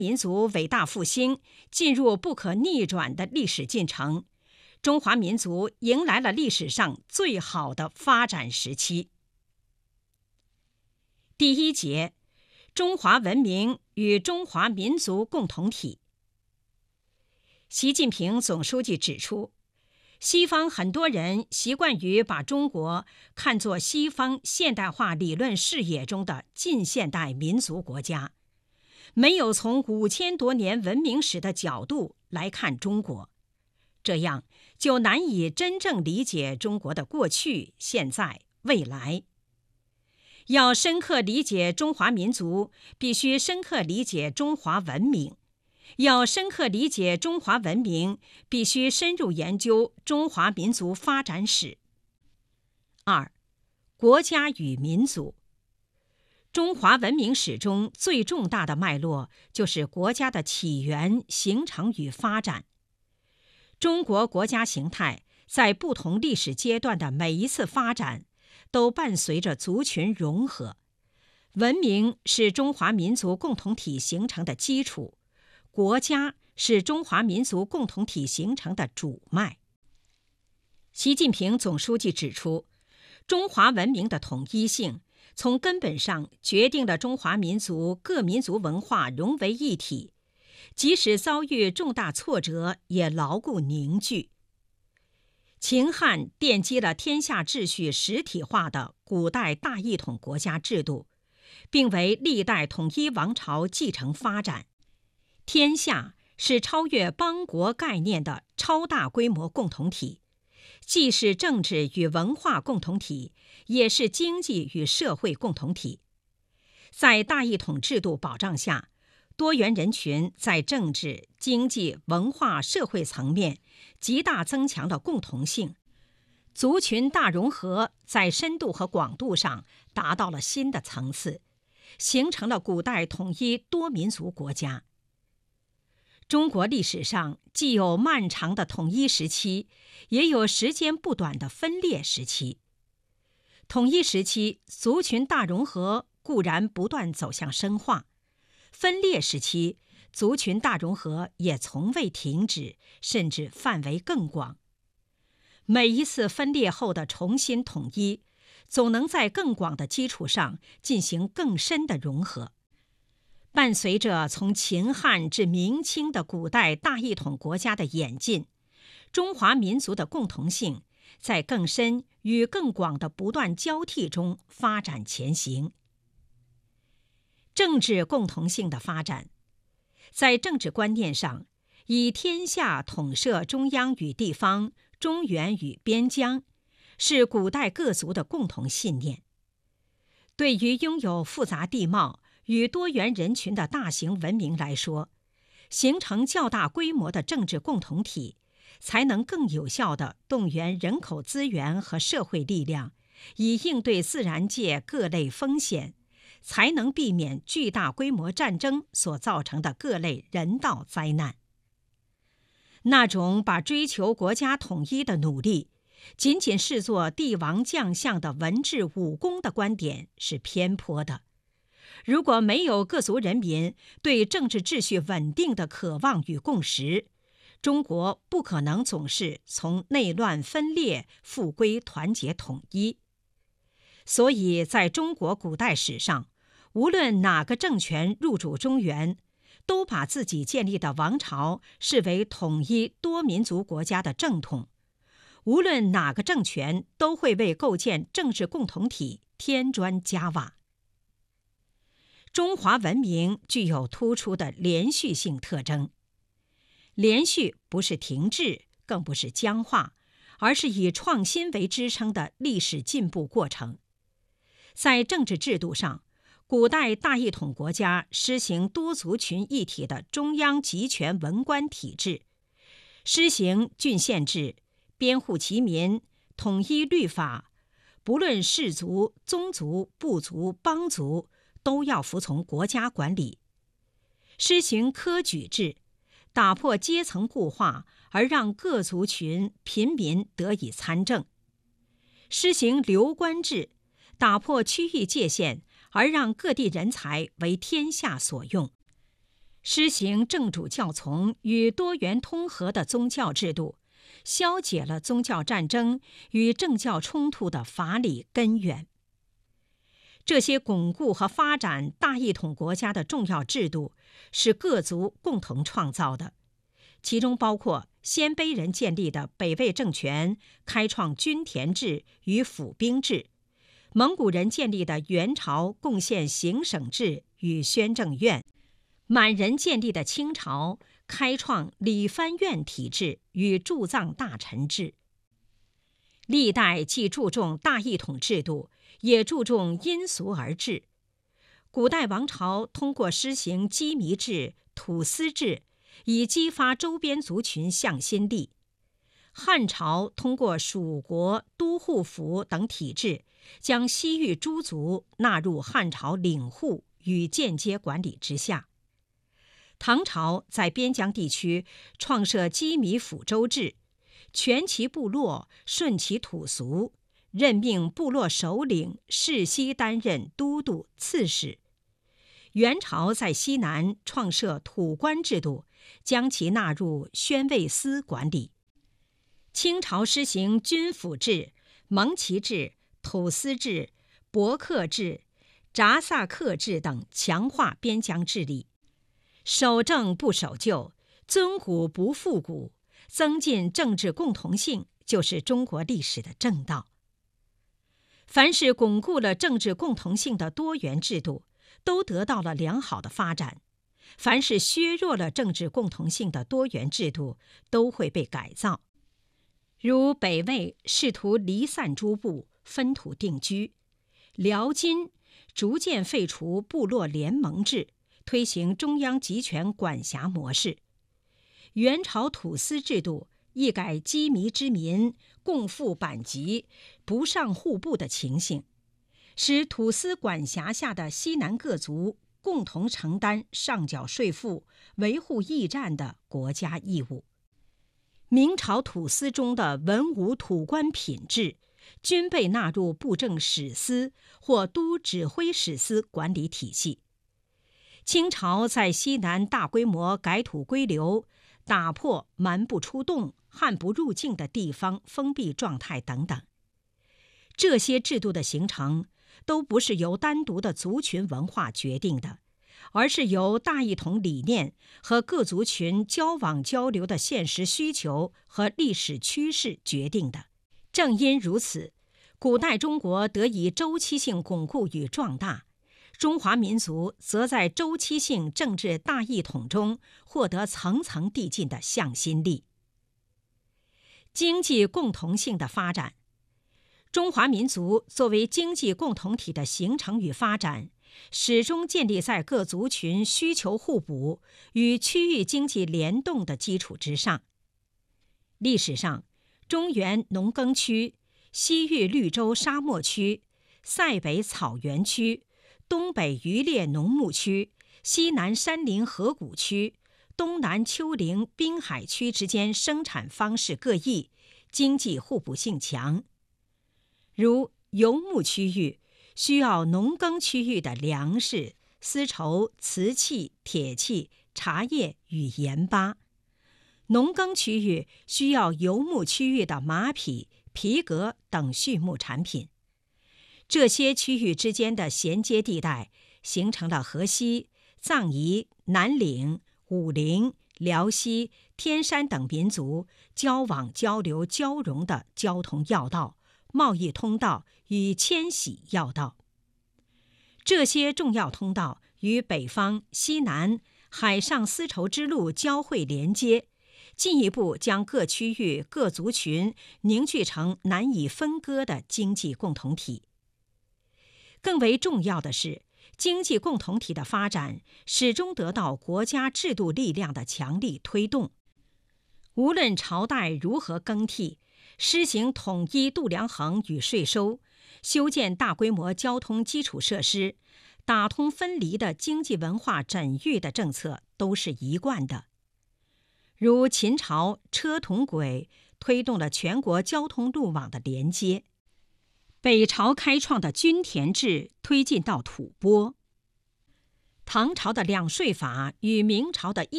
民族伟大复兴进入不可逆转的历史进程，中华民族迎来了历史上最好的发展时期。第一节，中华文明与中华民族共同体。习近平总书记指出，西方很多人习惯于把中国看作西方现代化理论视野中的近现代民族国家，没有从5000多年文明史的角度来看中国，这样就难以真正理解中国的过去、现在、未来。要深刻理解中华民族，必须深刻理解中华文明；要深刻理解中华文明，必须深入研究中华民族发展史。二、国家与民族。中华文明史中最重大的脉络就是国家的起源、形成与发展。中国国家形态在不同历史阶段的每一次发展，都伴随着族群融合。文明是中华民族共同体形成的基础，国家是中华民族共同体形成的主脉。习近平总书记指出，中华文明的统一性从根本上决定了中华民族各民族文化融为一体，即使遭遇重大挫折也牢固凝聚。秦汉奠基了天下秩序实体化的古代大一统国家制度，并为历代统一王朝继承发展。天下是超越邦国概念的超大规模共同体，既是政治与文化共同体，也是经济与社会共同体。在大一统制度保障下，多元人群在政治、经济、文化、社会层面极大增强了共同性，族群大融合在深度和广度上达到了新的层次，形成了古代统一多民族国家。中国历史上既有漫长的统一时期，也有时间不短的分裂时期。统一时期，族群大融合固然不断走向深化，分裂时期，族群大融合也从未停止，甚至范围更广。每一次分裂后的重新统一，总能在更广的基础上进行更深的融合。伴随着从秦汉至明清的古代大一统国家的演进，中华民族的共同性在更深与更广的不断交替中发展前行。政治共同性的发展，在政治观念上，以天下统摄中央与地方、中原与边疆，是古代各族的共同信念。对于拥有复杂地貌与多元人群的大型文明来说，形成较大规模的政治共同体，才能更有效地动员人口资源和社会力量，以应对自然界各类风险，才能避免巨大规模战争所造成的各类人道灾难。那种把追求国家统一的努力仅仅视作帝王将相的文治武功的观点是偏颇的。如果没有各族人民对政治秩序稳定的渴望与共识，中国不可能总是从内乱分裂复归团结统一。所以在中国古代史上，无论哪个政权入主中原，都把自己建立的王朝视为统一多民族国家的正统。无论哪个政权都会为构建政治共同体添砖加瓦。中华文明具有突出的连续性特征。连续不是停滞，更不是僵化，而是以创新为支撑的历史进步过程。在政治制度上，古代大一统国家施行多族群一体的中央集权文官体制，施行郡县制，编户齐民，统一律法，不论氏族、宗族、部族、邦族，都要服从国家管理。施行科举制，打破阶层固化，而让各族群平民得以参政；施行流官制，打破区域界限，而让各地人才为天下所用； 施行正主教从与多元通和的宗教制度，消解了宗教战争与政教冲突的法理根源。这些巩固和发展大一统国家的重要制度是各族共同创造的，其中包括鲜卑人建立的北魏政权，开创均田制与府兵制；蒙古人建立的元朝，贡献行省制与宣政院；满人建立的清朝，开创理藩院体制与驻藏大臣制。历代既注重大一统制度，也注重因俗而治。古代王朝通过施行羁縻制、土司制，以激发周边族群向心力。汉朝通过属国、都护府等体制，将西域诸族纳入汉朝领户与间接管理之下。唐朝在边疆地区创设羁縻府州制，全其部落，顺其土俗，任命部落首领世袭担任都督、刺史。元朝在西南创设土官制度，将其纳入宣慰司管理。清朝施行军府制、蒙旗制、土司制、伯克制、札萨克制等，强化边疆治理。守正不守旧，尊古不复古，增进政治共同性，就是中国历史的正道。凡是巩固了政治共同性的多元制度，都得到了良好的发展；凡是削弱了政治共同性的多元制度，都会被改造。如北魏试图离散诸部，分土定居；辽金逐渐废除部落联盟制，推行中央集权管辖模式；元朝土司制度一改羁縻之民共赴版籍、不上户部的情形，使土司管辖下的西南各族共同承担上缴税赋、维护驿站的国家义务。明朝土司中的文武土官品制，均被纳入布政使司或都指挥使司管理体系。清朝在西南大规模改土归流，打破蛮不出动、汉不入境的地方封闭状态等等。这些制度的形成，都不是由单独的族群文化决定的，而是由大一统理念和各族群交往交流的现实需求和历史趋势决定的。正因如此，古代中国得以周期性巩固与壮大，中华民族则在周期性政治大一统中获得层层递进的向心力。经济共同性的发展，中华民族作为经济共同体的形成与发展，始终建立在各族群需求互补与区域经济联动的基础之上。历史上，中原农耕区、西域绿洲沙漠区、塞北草原区、东北渔猎农牧区、西南山林河谷区、东南丘陵滨海区之间生产方式各异，经济互补性强。如游牧区域需要农耕区域的粮食、丝绸、瓷器、铁器、茶叶与盐巴；农耕区域需要游牧区域的马匹、皮革等畜牧产品。这些区域之间的衔接地带，形成了河西、藏彝、南岭、武陵、辽西、天山等民族交往交流交融的交通要道、贸易通道与迁徙要道。这些重要通道与北方、西南、海上丝绸之路交汇连接，进一步将各区域各族群凝聚成难以分割的经济共同体。更为重要的是，经济共同体的发展始终得到国家制度力量的强力推动。无论朝代如何更替，施行统一度量衡与税收，修建大规模交通基础设施，打通分离的经济文化缜密的政策都是一贯的。如秦朝车同轨推动了全国交通路网的连接，北朝开创的均田制推进到吐蕃。 唐朝的两税法与明朝的